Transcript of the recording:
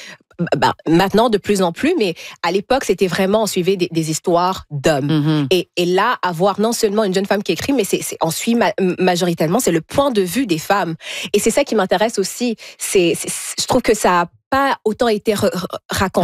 maintenant de plus en plus, mais à l'époque, c'était vraiment, on suivait des histoires d'hommes. Et là, avoir non seulement une jeune femme qui écrit, mais on suit majoritairement, c'est le point de vue des femmes. Et c'est ça qui m'intéresse aussi. Je trouve que ça n'a pas autant été raconté